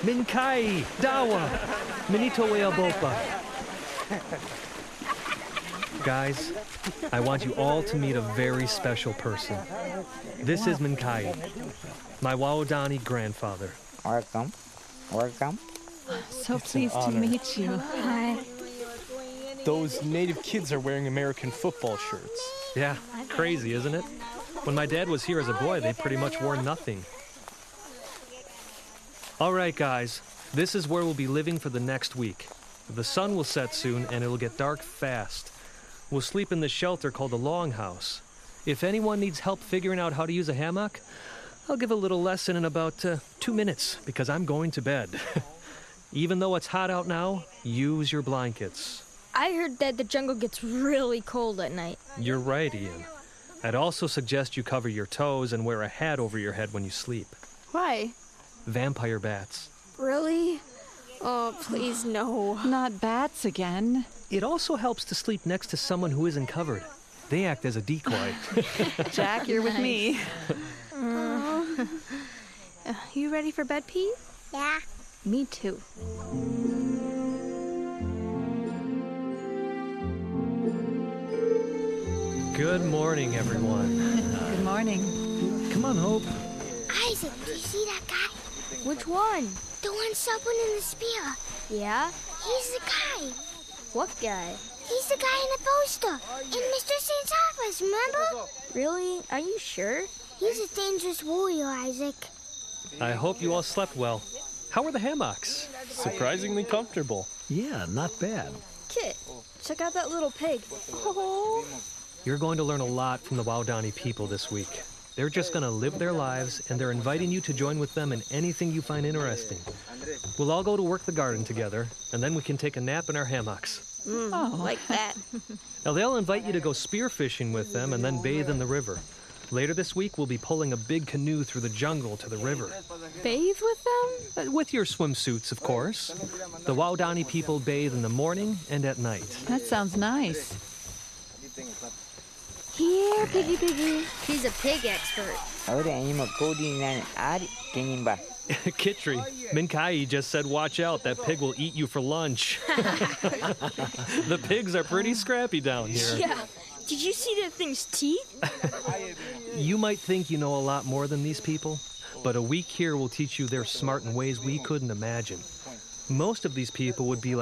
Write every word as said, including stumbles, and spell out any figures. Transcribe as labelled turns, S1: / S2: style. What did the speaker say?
S1: Minkai, Dawa, Minito Weabopa. Guys, I want you all to meet a very special person. This is Minkai, my Waodani grandfather.
S2: Welcome. Welcome.
S3: So pleased to meet you. Hi.
S4: Those native kids are wearing American football shirts.
S1: Yeah, crazy, isn't it? When my dad was here as a boy, they pretty much wore nothing. All right, guys, this is where we'll be living for the next week. The sun will set soon, and it'll get dark fast. We'll sleep in this shelter called the Longhouse. If anyone needs help figuring out how to use a hammock, I'll give a little lesson in about uh, two minutes, because I'm going to bed. Even though it's hot out now, use your blankets.
S5: I heard that the jungle gets really cold at night.
S1: You're right, Ian. I'd also suggest you cover your toes and wear a hat over your head when you sleep.
S3: Why?
S1: Vampire bats.
S5: Really? Oh, please, no.
S3: Not bats again.
S1: It also helps to sleep next to someone who isn't covered. They act as a decoy.
S3: Jack, you're with me.
S5: Uh, you ready for bed, Pete?
S6: Yeah.
S5: Me too.
S1: Good morning, everyone.
S3: Good morning.
S1: Come on, Hope.
S6: Isaac, do you see that guy?
S5: Which one?
S6: The one someone in the spear.
S5: Yeah?
S6: He's the guy.
S5: What guy?
S6: He's the guy in the poster. In Mister Saint's office, remember?
S5: Really? Are you sure?
S6: He's a dangerous warrior, Isaac.
S1: I hope you all slept well. How are the hammocks?
S4: Surprisingly comfortable.
S7: Yeah, not bad.
S5: Kit, check out that little pig. Oh.
S1: You're going to learn a lot from the Waodani people this week. They're just going to live their lives, and they're inviting you to join with them in anything you find interesting. We'll all go to work the garden together, and then we can take a nap in our hammocks.
S5: Mm, oh. Like that.
S1: Now, they'll invite you to go spearfishing with them and then bathe in the river. Later this week, we'll be pulling a big canoe through the jungle to the river.
S3: Bathe with them?
S1: Uh, with your swimsuits, of course. The Waodani people bathe in the morning and at night.
S3: That sounds nice.
S5: Here, Piggy Piggy.
S8: He's a pig expert.
S1: Kitri, Minkai just said watch out, that pig will eat you for lunch. The pigs are pretty scrappy down here.
S5: Yeah. Did you see that thing's teeth?
S1: You might think you know a lot more than these people, but a week here will teach you they're smart in ways we couldn't imagine. Most of these people would be like